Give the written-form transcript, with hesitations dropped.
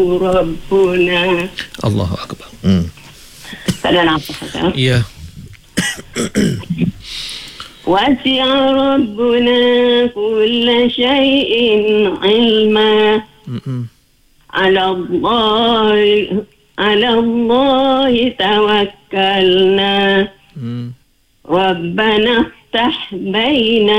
ربنا. Allahu akbar. Tak ada nafas. Ya. وسع ربنا كل شيء علما. على الله توكلنا. ربنا افتح بيننا